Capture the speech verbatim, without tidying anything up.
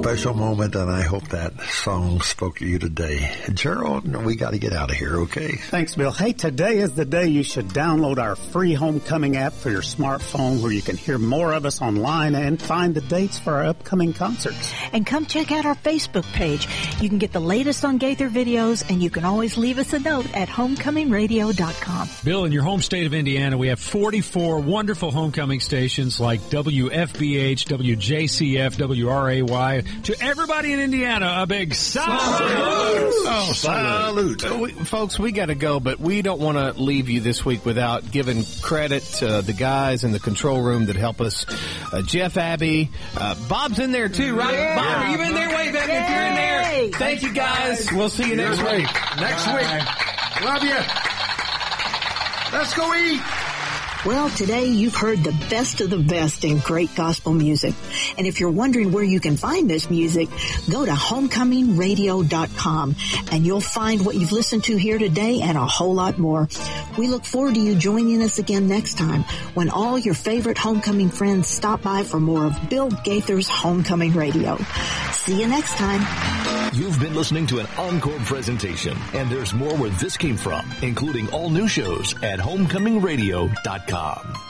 special moment, and I hope that song spoke to you today. Gerald, we got to get out of here, okay? Thanks, Bill. Hey, today is the day you should download our free Homecoming app for your smartphone, where you can hear more of us online and find the dates for our upcoming concerts. And come check out our Facebook page. You can get the latest on Gaither videos, and you can always leave us a note at homecoming radio dot com. Bill, in your home state of Indiana, we have forty-four wonderful homecoming stations like W F B H, W J C F, W R A Y. To everybody in Indiana, a big salute! Oh, salute. Uh, we, folks, we got to go, but we don't want to leave you this week without giving credit to the guys in the control room that help us. Uh, Jeff Abbey. Uh, Bob's in there, too, right? Yeah. Bob, are you in there? Wave back if you're in there. Thank you, guys. We'll see you next week. Next week. Love you. Let's go eat. Well, today you've heard the best of the best in great gospel music. And if you're wondering where you can find this music, go to homecoming radio dot com and you'll find what you've listened to here today and a whole lot more. We look forward to you joining us again next time when all your favorite homecoming friends stop by for more of Bill Gaither's Homecoming Radio. See you next time. You've been listening to an encore presentation, and there's more where this came from, including all new shows at homecoming radio dot com.